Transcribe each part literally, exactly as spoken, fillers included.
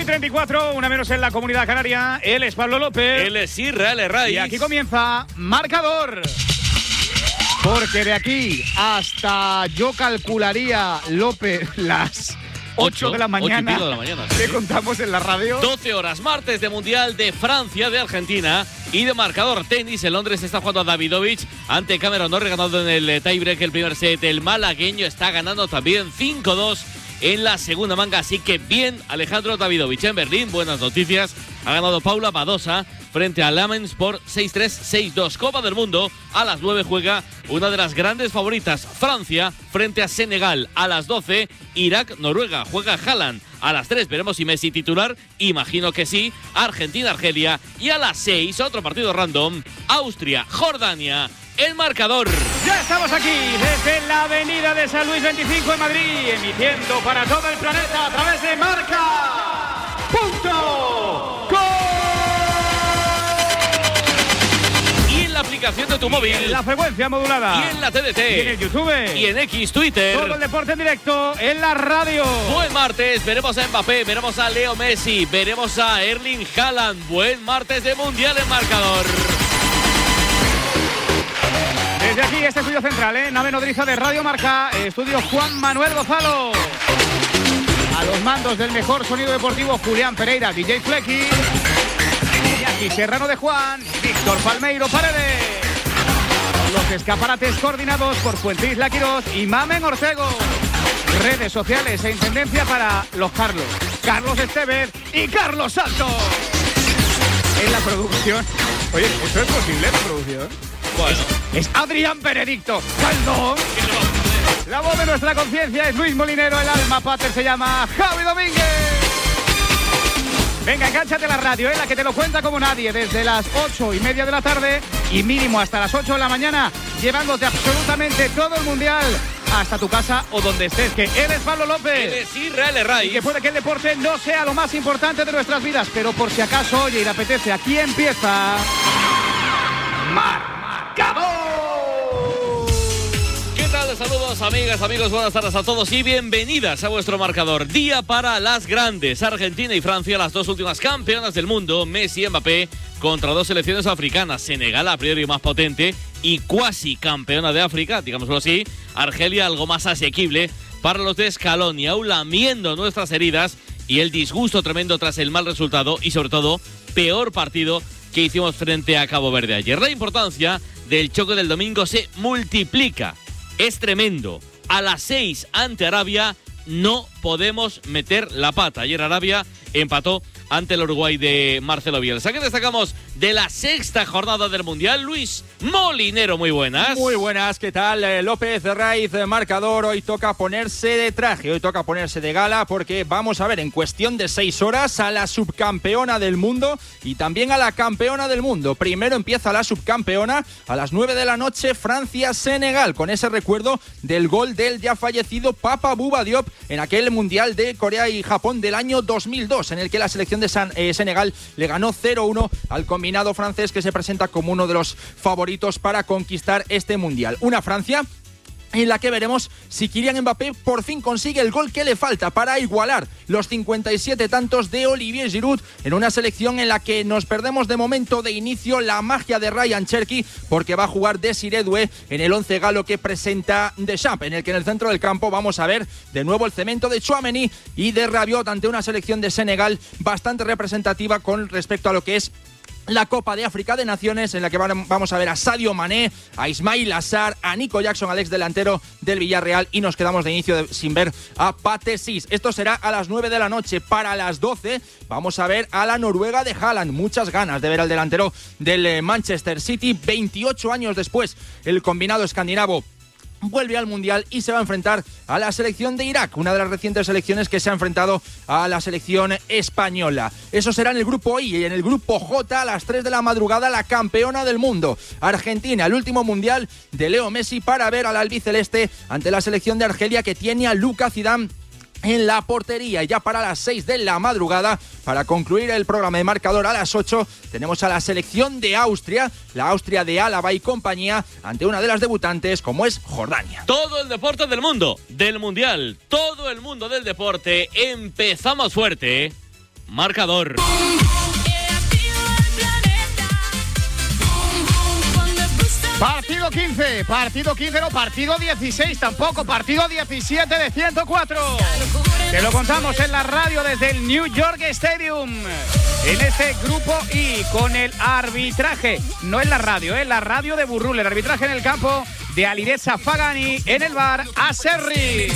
treinta y cuatro, una menos en la Comunidad Canaria. Él es Pablo López. Él es Israel Herraiz. Y aquí comienza Marcador. Porque de aquí hasta yo calcularía, López, las ocho de la mañana, de la mañana te sí. contamos en la radio. doce horas, martes de Mundial de Francia, de Argentina y de Marcador. Tenis, en Londres está jugando a Davidovich ante Cameron Norrie, ganando en el tiebreak el primer set. El malagueño está ganando también cinco dos en la segunda manga, así que bien Alejandro Davidovich. En Berlín, buenas noticias, ha ganado Paula Badosa frente a Lamens por seis tres, seis dos. Copa del Mundo, a las nueve juega una de las grandes favoritas, Francia frente a Senegal. A las doce, Irak, Noruega, juega Haaland. A las tres veremos si Messi titular, imagino que sí. Argentina, Argelia. Y a las seis, otro partido random, Austria, Jordania. El Marcador. Ya estamos aquí desde la avenida de San Luis veinticinco en Madrid, emitiendo para todo el planeta a través de Marca punto com. La aplicación de tu móvil, en la frecuencia modulada, y en la T D T, y en el YouTube, y en X, Twitter. Todo el deporte en directo en la radio. Buen martes, veremos a Mbappé, veremos a Leo Messi, veremos a Erling Haaland. Buen martes de Mundial en Marcador. Desde aquí, este estudio central, ¿eh? Nave nodriza de Radio Marca, estudio Juan Manuel Gonzalo. A los mandos del mejor sonido deportivo, Julián Pereira, D J Flecky. Y Serrano de Juan, Víctor Palmeiro Paredes. Los escaparates coordinados por Fuente Isla Quirós y Mamen Ortego. Redes sociales e intendencia para los Carlos, Carlos Estevez y Carlos Santos. En la producción. Oye, ¿esto es posible, la producción? Bueno. Es, es Adrián Benedicto Caldón. La voz de nuestra conciencia es Luis Molinero. El alma pater se llama Javi Domínguez. Venga, engánchate a la radio, ¿eh? La que te lo cuenta como nadie, desde las ocho y media de la tarde y mínimo hasta las ocho de la mañana, llevándote absolutamente todo el Mundial hasta tu casa o donde estés, que él es Pablo López. Él es Israel Herraiz. Y que puede que el deporte no sea lo más importante de nuestras vidas, pero por si acaso, oye, y le apetece, aquí empieza Marcador. Saludos, amigas, amigos, buenas tardes a todos y bienvenidas a vuestro Marcador. Día para las grandes, Argentina y Francia, las dos últimas campeonas del mundo, Messi y Mbappé, contra dos selecciones africanas, Senegal a priori más potente y cuasi campeona de África, digámoslo así, Argelia algo más asequible para los de Scaloni, aún lamiendo nuestras heridas y el disgusto tremendo tras el mal resultado y sobre todo, peor partido que hicimos frente a Cabo Verde ayer. La importancia del choque del domingo se multiplica. Es tremendo. A las seis ante Arabia no podemos meter la pata. Ayer Arabia empató ante el Uruguay de Marcelo Bielsa. ¿Qué destacamos de la sexta jornada del Mundial? Luis Molinero, muy buenas. Muy buenas, ¿qué tal? Eh, López Herraiz, Marcador. Hoy toca ponerse de traje, hoy toca ponerse de gala porque vamos a ver en cuestión de seis horas a la subcampeona del mundo y también a la campeona del mundo. Primero empieza la subcampeona a las nueve de la noche, Francia-Senegal, con ese recuerdo del gol del ya fallecido Papa Bouba Diop en aquel Mundial de Corea y Japón del año dos mil dos, en el que la selección de San, eh, Senegal le ganó cero uno al combinado francés, que se presenta como uno de los favoritos para conquistar este Mundial. Una Francia en la que veremos si Kylian Mbappé por fin consigue el gol que le falta para igualar los cincuenta y siete tantos de Olivier Giroud en una selección en la que nos perdemos de momento de inicio la magia de Ryan Cherki, porque va a jugar Desiré Doué en el once galo que presenta Deschamps, en el que en el centro del campo vamos a ver de nuevo el cemento de Tchouaméni y de Rabiot ante una selección de Senegal bastante representativa con respecto a lo que es la Copa de África de Naciones, en la que vamos a ver a Sadio Mané, a Ismail Assar, a Nico Jackson, al ex delantero del Villarreal, y nos quedamos de inicio de, sin ver a Pate Sis. Esto será a las nueve de la noche. Para las doce vamos a ver a la Noruega de Haaland. Muchas ganas de ver al delantero del Manchester City. veintiocho años después, el combinado escandinavo vuelve al Mundial y se va a enfrentar a la selección de Irak, una de las recientes selecciones que se ha enfrentado a la selección española. Eso será en el grupo I, y en el grupo J a las tres de la madrugada la campeona del mundo, Argentina, el último Mundial de Leo Messi, para ver al albiceleste ante la selección de Argelia, que tiene a Luka Zidane en la portería. Y ya para las seis de la madrugada, para concluir el programa de Marcador a las ocho, tenemos a la selección de Austria, la Austria de Álava y compañía, ante una de las debutantes como es Jordania. Todo el deporte del mundo, del Mundial, todo el mundo del deporte. Empezamos fuerte. Marcador. Partido quince, partido quince, no, partido dieciséis tampoco, partido diecisiete de ciento cuatro. Te lo contamos en la radio desde el New York Stadium. En este grupo I, con el arbitraje, no en la radio, en la radio de Burrul, el arbitraje en el campo de Alireza Fagani, en el bar Aserri.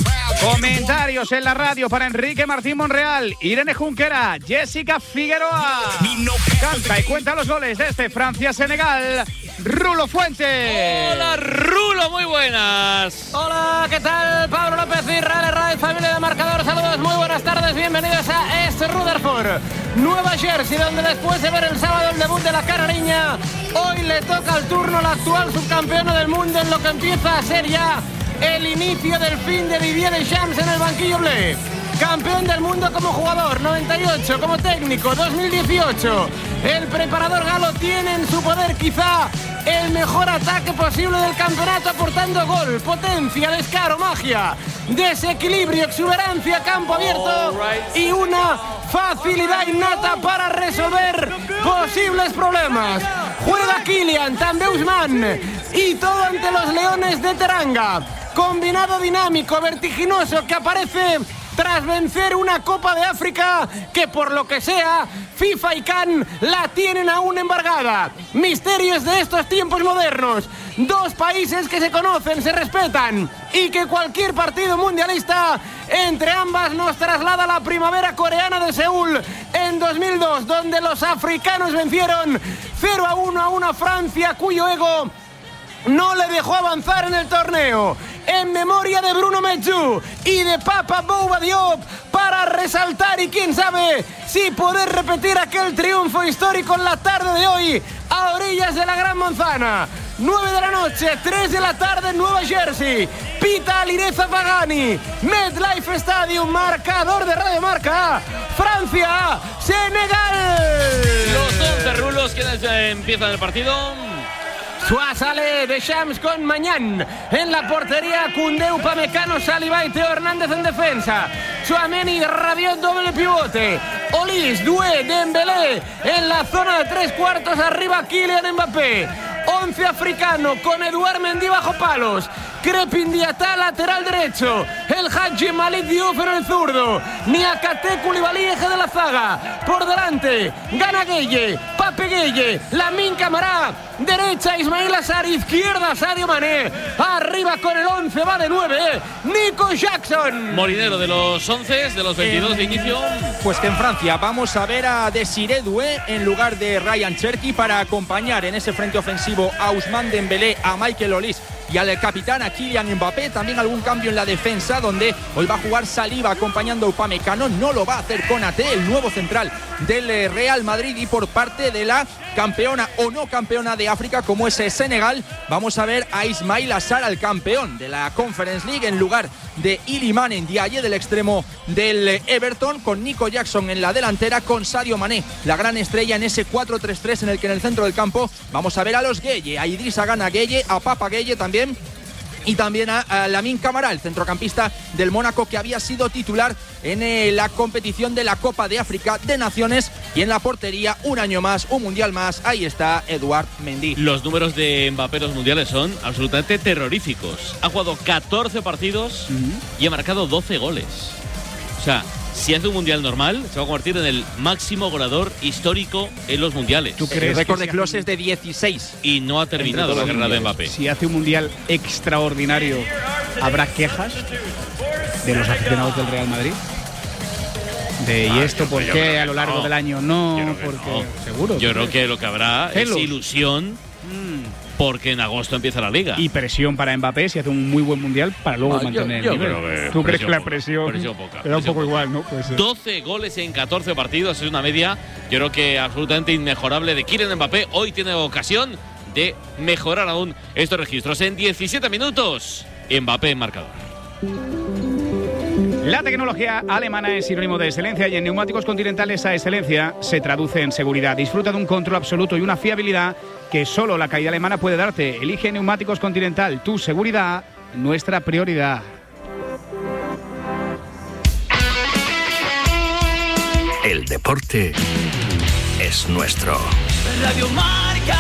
Comentarios en la radio para Enrique Martín Monreal, Irene Junquera, Jessica Figueroa. Canta y cuenta los goles de este Francia-Senegal, Rulo Fuente. Hola Rulo, muy buenas. Hola, ¿qué tal? Pablo López y Real Raid, familia de Marcador. Saludos, muy buenas tardes, bienvenidos a este Rutherford, Nueva Jersey, donde después de ver el sábado el debut de la canariña, hoy le toca el turno al actual subcampeona del mundo en lo que empieza a ser ya el inicio del fin de Didier Deschamps en el banquillo bleu. Campeón del mundo como jugador, noventa y ocho como técnico, dos mil dieciocho. El preparador galo tiene en su poder quizá el mejor ataque posible del campeonato, aportando gol, potencia, descaro, magia, desequilibrio, exuberancia, campo abierto y una facilidad innata para resolver posibles problemas. Juega Kylian, también Usman, y todo ante los Leones de Teranga. Combinado dinámico, vertiginoso, que aparece tras vencer una Copa de África que, por lo que sea, FIFA y C A N la tienen aún embargada. Misterios de estos tiempos modernos. Dos países que se conocen, se respetan y que cualquier partido mundialista entre ambas nos traslada a la primavera coreana de Seúl en dos mil dos, donde los africanos vencieron cero a uno a una Francia cuyo ego no le dejó avanzar en el torneo. En memoria de Bruno Metsu y de Papa Bouba Diop, para resaltar y quién sabe si poder repetir aquel triunfo histórico en la tarde de hoy a orillas de la Gran Manzana. nueve de la noche, tres de la tarde en Nueva Jersey. Pita Alireza Fagani, MetLife Stadium, marcador de Radio Marca. Francia, Senegal. Los once rulos, quienes eh, empiezan el partido. Sale Deschamps con Mañán en la portería, Koundé, Upamecano, Saliba y Teo Hernández en defensa. Tchouaméni, Rabiot, doble pivote. Olise, Doué, Dembélé en la zona de tres cuartos, arriba Kylian Mbappé. once africano con Eduard Mendy bajo palos. Crepin Diatá, lateral derecho. El Hadji Malik Diouf en el zurdo. Niakate Koulibaly, eje de la zaga. Por delante, Gana Gueye, Pape Gueye, Lamine Camara. Derecha, Ismail Assar. Izquierda, Sadio Mané. Arriba con el once, va de nueve. Nico Jackson. Molinero de los once, de los veintidós de inicio. Pues que en Francia vamos a ver a Desiré Doué en lugar de Ryan Cherki para acompañar en ese frente ofensivo a Ousmane Dembélé, a Michael Olise y al capitán, a Kylian Mbappé. También algún cambio en la defensa, donde hoy va a jugar Saliba acompañando a Upamecano. No lo va a hacer Konaté, el nuevo central del Real Madrid. Y por parte de la campeona o no campeona de África, como es Senegal, vamos a ver a Ismail Assar, al campeón de la Conference League, en lugar de Iliman Ndiaye, del extremo del Everton, con Nico Jackson en la delantera, con Sadio Mané, la gran estrella, en ese cuatro tres tres en el que en el centro del campo vamos a ver a los Gueye, a Idrissa Gana Gueye, a Papa Gueye también, y también a, a Lamine Camara, el centrocampista del Mónaco, que había sido titular en eh, la competición de la Copa de África de Naciones. Y en la portería, un año más, un mundial más, ahí está Eduard Mendy. Los números de Mbappé en los mundiales son absolutamente terroríficos. Ha jugado catorce partidos uh-huh. y ha marcado doce goles. O sea, si hace un mundial normal, se va a convertir en el máximo goleador histórico en los mundiales. ¿Tú crees? El récord de Klose es de dieciséis. Y no ha terminado la carrera de Mbappé. Si hace un mundial extraordinario, ¿habrá quejas de los aficionados del Real Madrid? De, ¿y esto por qué a lo largo no. del año no? Porque no. Seguro. Yo creo que lo que habrá Celos. es ilusión. Mm. Porque en agosto empieza la Liga. Y presión para Mbappé si hace un muy buen mundial para luego ah, mantener yo, el nivel. Yo creo que ¿Tú crees que la poca, presión, presión poca, te da un poco poca. igual, no? Pues, doce goles en catorce partidos es una media, yo creo que absolutamente inmejorable de Kylian Mbappé. Hoy tiene ocasión de mejorar aún estos registros. En diecisiete minutos, Mbappé en marcador. La tecnología alemana es sinónimo de excelencia y en Neumáticos Continental esa excelencia se traduce en seguridad. Disfruta de un control absoluto y una fiabilidad que solo la calidad alemana puede darte. Elige Neumáticos Continental, tu seguridad, nuestra prioridad. El deporte es nuestro. Radio Marca.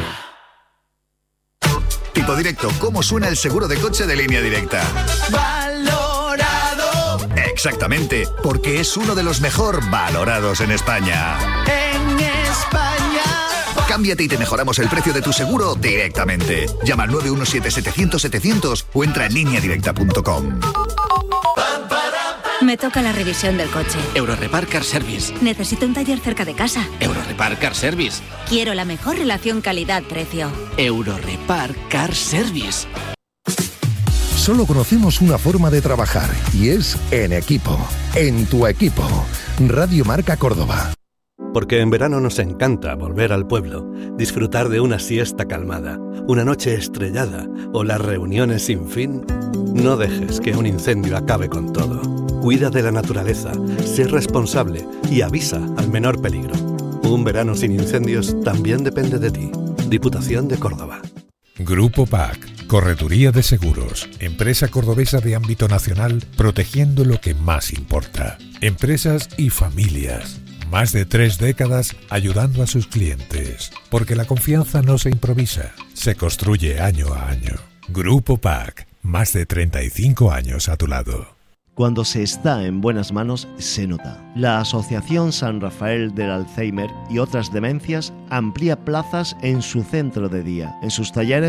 Tipo Directo, ¿cómo suena el seguro de coche de Línea Directa? Valorado. Exactamente, porque es uno de los mejor valorados en España. En España. Cámbiate y te mejoramos el precio de tu seguro directamente. Llama al nueve uno siete setecientos setecientos o entra en línea directa punto com. Me toca la revisión del coche. Eurorepar Car Service. Necesito un taller cerca de casa. Eurorepar Car Service. Quiero la mejor relación calidad-precio. Eurorepar Car Service. Solo conocemos una forma de trabajar y es en equipo. En tu equipo. Radio Marca Córdoba. Porque en verano nos encanta volver al pueblo, disfrutar de una siesta calmada, una noche estrellada o las reuniones sin fin. No dejes que un incendio acabe con todo. Cuida de la naturaleza, sé responsable y avisa al menor peligro. Un verano sin incendios también depende de ti. Diputación de Córdoba. Grupo P A C, Correduría de Seguros, empresa cordobesa de ámbito nacional, protegiendo lo que más importa. Empresas y familias. Más de tres décadas ayudando a sus clientes. Porque la confianza no se improvisa, se construye año a año. Grupo P A C, más de treinta y cinco años a tu lado. Cuando se está en buenas manos, se nota. La Asociación San Rafael del Alzheimer y otras demencias amplía plazas en su centro de día, en sus talleres